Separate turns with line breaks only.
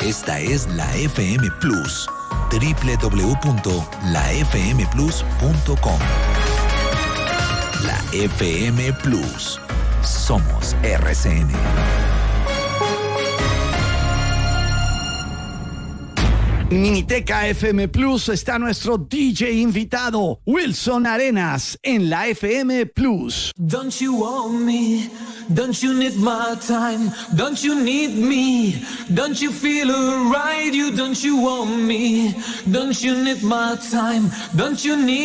Esta es la FM Plus, www.lafmplus.com. La FM Plus. Somos RCN.
Miniteca FM Plus está nuestro DJ invitado, Wilson Arenas, en la FM Plus.
Don't you want me? Don't you need my time? Don't you need me? Don't you feel alright? Don't you want me? Don't you need my time? Don't you need